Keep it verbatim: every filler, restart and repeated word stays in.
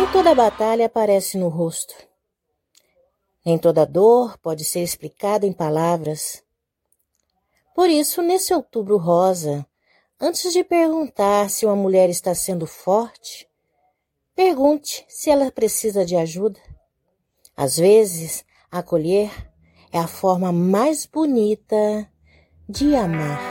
toda batalha aparece no rosto. Nem toda dor pode ser explicada em palavras. Por isso, nesse outubro rosa, antes de perguntar se uma mulher está sendo forte, pergunte se ela precisa de ajuda. Às vezes, acolher é a forma mais bonita de amar.